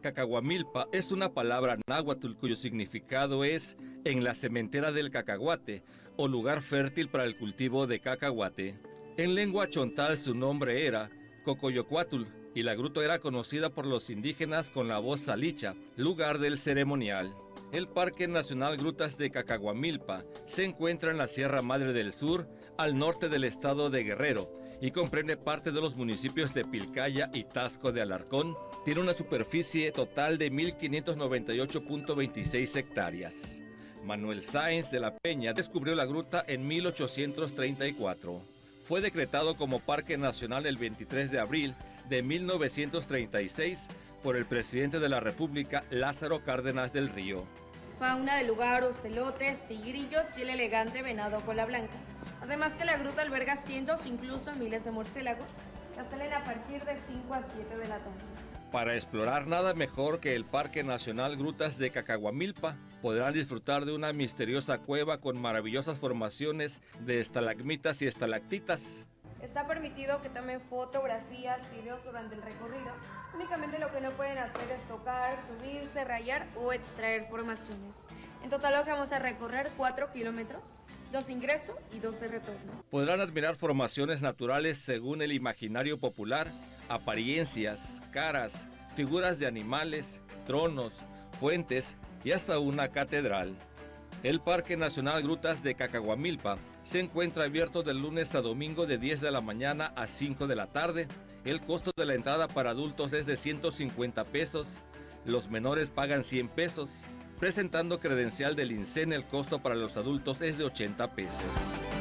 Cacahuamilpa es una palabra náhuatl cuyo significado es en la sementera del cacahuate o lugar fértil para el cultivo de cacahuate. En lengua chontal su nombre era Cocoyocuatl y la gruta era conocida por los indígenas con la voz salicha, lugar del ceremonial. El Parque Nacional Grutas de Cacahuamilpa se encuentra en la Sierra Madre del Sur, al norte del estado de Guerrero, y comprende parte de los municipios de Pilcaya y Taxco de Alarcón. Tiene una superficie total de 1.598.26 hectáreas. Manuel Sáenz de la Peña descubrió la gruta en 1834. Fue decretado como Parque Nacional el 23 de abril de 1936 por el presidente de la República, Lázaro Cárdenas del Río. Fauna del lugar, ocelotes, tigrillos y el elegante venado cola blanca. Además que la gruta alberga cientos, incluso miles de murciélagos, que salen a partir de 5 a 7 de la tarde. Para explorar nada mejor que el Parque Nacional Grutas de Cacahuamilpa, podrán disfrutar de una misteriosa cueva con maravillosas formaciones de estalagmitas y estalactitas. Está permitido que tomen fotografías, videos durante el recorrido. Únicamente lo que no pueden hacer es tocar, subirse, rayar o extraer formaciones. En total lo que vamos a recorrer 4 kilómetros, 2 ingreso y 2 de retorno. Podrán admirar formaciones naturales según el imaginario popular, apariencias, caras, figuras de animales, tronos, fuentes y hasta una catedral. El Parque Nacional Grutas de Cacahuamilpa se encuentra abierto de lunes a domingo de 10 de la mañana a 5 de la tarde. El costo de la entrada para adultos es de 150 pesos. Los menores pagan 100 pesos. Presentando credencial del INSEN, el costo para los adultos es de 80 pesos.